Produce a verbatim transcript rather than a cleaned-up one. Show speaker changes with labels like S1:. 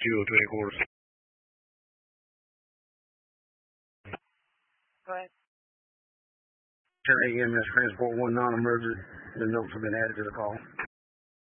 S1: Kilo to headquarters.
S2: Go ahead.
S1: ten A M S transport one non-emergent. The notes have been added to the call.